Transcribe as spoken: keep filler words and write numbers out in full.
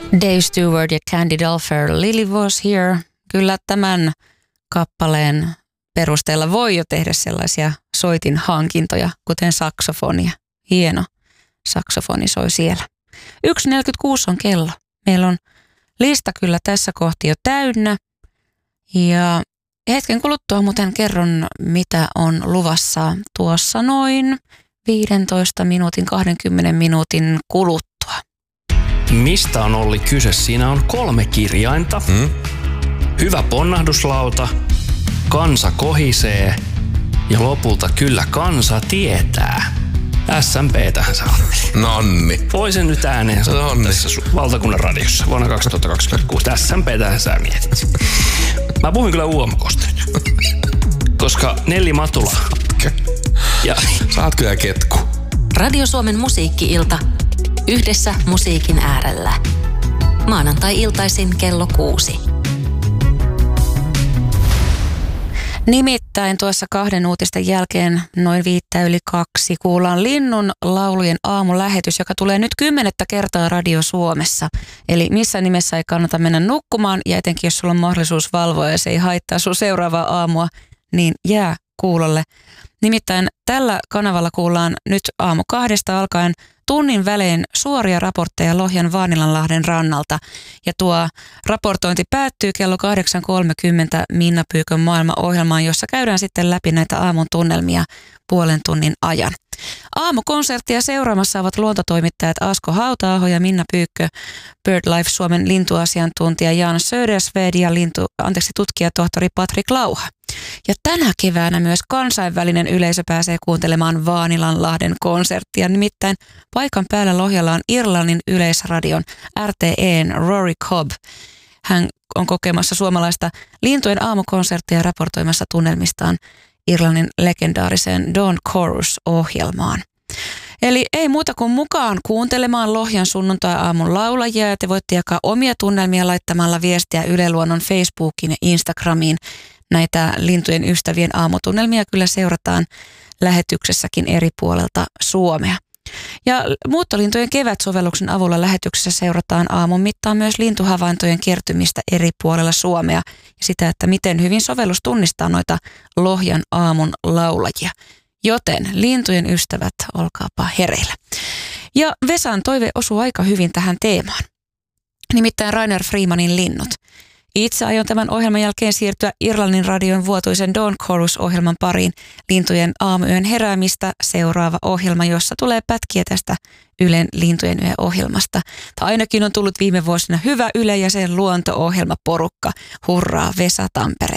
Dave Stewart ja Candy Dulfer, Lily Was Here. Kyllä tämän kappaleen perusteella voi jo tehdä sellaisia soitin hankintoja, kuten saksofonia. Hieno saksofoni soi siellä. yksi neljäkymmentäkuusi on kello. Meillä on lista kyllä tässä kohti jo täynnä. Ja hetken kuluttua muuten kerron, mitä on luvassa tuossa noin viisitoista minuutin, kaksikymmentä minuutin kuluttua. Mistä on Olli kyse? Siinä on kolme kirjainta. Hmm? Hyvä ponnahduslauta, kansa kohisee ja lopulta kyllä kansa tietää. S M P:tähän sä olet. Nonni. Voi sen nyt ääneen sanoa tässä valtakunnan radiossa vuonna kaksituhattakaksikymmentäkuusi. S M P:tähän sä mietit. Mä puhuin kyllä U M K:sta nyt. Koska Nelli Matula. Ja sä oot kyllä ketku. Radio Suomen musiikki-ilta. Yhdessä musiikin äärellä. Maanantai-iltaisin kello kuusi. Nimittäin tuossa kahden uutisten jälkeen noin viittä yli kaksi kuullaan Linnun laulujen aamulähetys, joka tulee nyt kymmenettä kertaa Radio Suomessa. Eli missään nimessä ei kannata mennä nukkumaan ja etenkin jos sulla on mahdollisuus valvoa ja se ei haittaa sun seuraavaa aamua, niin jää kuulolle. Nimittäin tällä kanavalla kuullaan nyt aamu kahdesta alkaen tunnin välein suoria raportteja Lohjan Vaanilanlahden rannalta. Ja tuo raportointi päättyy kello kahdeksan kolmekymmentä Minna Pyykön maailmaohjelmaan, jossa käydään sitten läpi näitä aamun tunnelmia puolen tunnin ajan. Aamukonserttia seuraamassa ovat luontotoimittajat Asko Hauta-aho ja Minna Pyykkö, BirdLife Suomen lintuasiantuntija Jan Södersved ja lintu, anteeksi, tutkijatohtori Patrik Lauha. Ja tänä keväänä myös kansainvälinen yleisö pääsee kuuntelemaan Vaanilanlahden konserttia. Nimittäin paikan päällä Lohjalla on Irlannin yleisradion R T E:n Rory Cobb. Hän on kokemassa suomalaista lintujen aamukonserttia ja raportoimassa tunnelmistaan Irlannin legendaariseen Dawn Chorus-ohjelmaan. Eli ei muuta kuin mukaan kuuntelemaan Lohjan sunnuntai-aamun laulajia ja te voitte jakaa omia tunnelmia laittamalla viestiä Yle Luonnon Facebookiin ja Instagramiin. Näitä lintujen ystävien aamutunnelmia kyllä seurataan lähetyksessäkin eri puolelta Suomea. Ja muuttolintujen kevät-sovelluksen avulla lähetyksessä seurataan aamun mittaan myös lintuhavaintojen kertymistä eri puolella Suomea ja sitä, että miten hyvin sovellus tunnistaa noita Lohjan aamun laulajia. Joten lintujen ystävät, olkaapa hereillä. Ja Vesan toive osuu aika hyvin tähän teemaan. Nimittäin Rainer Freemanin linnut. Itse aion tämän ohjelman jälkeen siirtyä Irlannin radion vuotuisen Dawn Chorus-ohjelman pariin, lintujen aamuyön heräämistä seuraava ohjelma, jossa tulee pätkiä tästä Ylen lintujen yö-ohjelmasta. Tai ainakin on tullut viime vuosina hyvä Yle ja sen luonto-ohjelmaporukka. Hurraa Vesa Tampere.